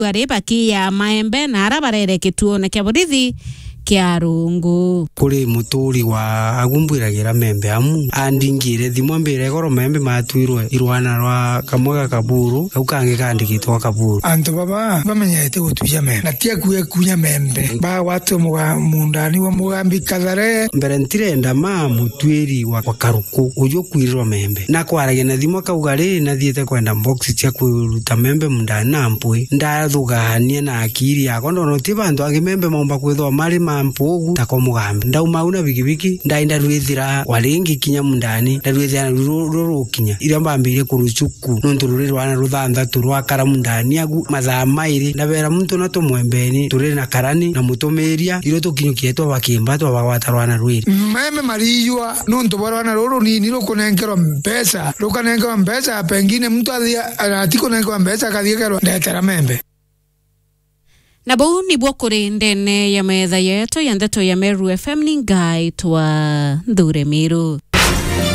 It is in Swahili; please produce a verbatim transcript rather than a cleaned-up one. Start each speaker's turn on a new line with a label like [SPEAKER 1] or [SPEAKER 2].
[SPEAKER 1] bari baki ya maembe na arabarere kituone kia borithi kia rungu
[SPEAKER 2] kuri muturi wa agumbwiragira membe amu andingire thimo mbere goro membe matwirwe irwana rwa kamwe kaburu kaukange kandikitwa kaburu
[SPEAKER 3] anto baba bamenyete gutuya membe natia kuye kunya membe ba watu muga mundani wa mugambi kadare
[SPEAKER 2] mbere ntirenda ma mutwiri wa karuku ujo kwirwa membe na kwarage na thimo kaugari na thiete kwenda box cia kuruta membe mundani na mpui ndathugania na akiri yako ndono tibantu agimembe momba kwithwa mari mampugu tako mugambi ndauma una bigibiki ndainda rwithira waringi kinya mundani ndarwithira ruru kinya ira mbambire kuruchuku nontururi rwana ruthanda turwa kara mundani agu mathaa mairi ndabera muntu na tumwembeni turire na karani na mutumeria iro tukinyukie twa bakimba twa bagwata rwana rwiri
[SPEAKER 3] meme marijwa nonto barwana ruru ni nilo kunengero mpesa rukanengero mpesa pengine mtu athia atiko nengero mpesa kathiekero ndetera membe
[SPEAKER 1] na bau ni bwokore ndene ya metha yetu ya ndeto ya Meru F M ni ngai twa Ndure Miru.